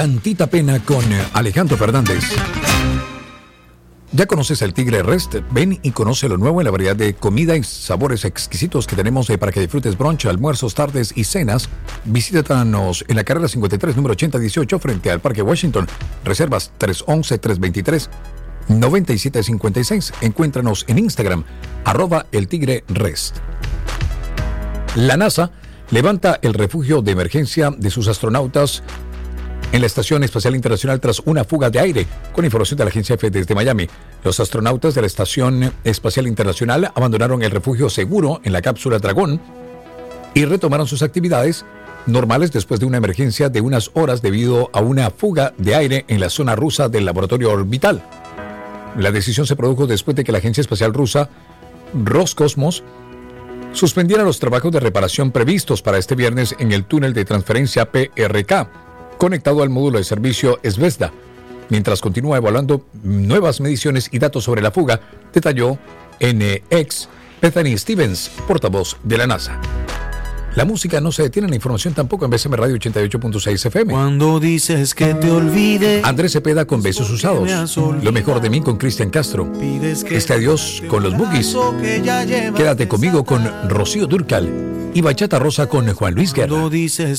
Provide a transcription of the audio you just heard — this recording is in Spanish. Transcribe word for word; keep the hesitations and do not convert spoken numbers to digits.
Tantita Pena con Alejandro Fernández. ¿Ya conoces el Tigre Rest? Ven y conoce lo nuevo en la variedad de comida y sabores exquisitos que tenemos para que disfrutes brunch, almuerzos, tardes y cenas. Visítanos en la carrera cincuenta y tres, número ochenta dieciocho, frente al Parque Washington. Reservas tres once, tres veintitrés, noventa y siete cincuenta y seis. Encuéntranos en Instagram, arroba el Tigre Rest. La NASA levanta el refugio de emergencia de sus astronautas en la Estación Espacial Internacional tras una fuga de aire. Con información de la agencia F desde Miami, los astronautas de la Estación Espacial Internacional abandonaron el refugio seguro en la cápsula Dragón y retomaron sus actividades normales después de una emergencia de unas horas debido a una fuga de aire en la zona rusa del laboratorio orbital. La decisión se produjo después de que la agencia espacial rusa Roscosmos suspendiera los trabajos de reparación previstos para este viernes en el túnel de transferencia P R K, conectado al módulo de servicio Zvezda, mientras continúa evaluando nuevas mediciones y datos sobre la fuga, detalló en X Bethany Stevens, portavoz de la NASA. La música no se detiene, la información tampoco en B C M Radio ochenta y ocho punto seis F M. Cuando dices que te olvide, Andrés Cepeda con Besos Usados. Lo mejor de mí con Cristian Castro. Este Adiós con los Boogies. Quédate conmigo con Rocío Dúrcal. Y Bachata Rosa con Juan Luis Guerra. Cuando dices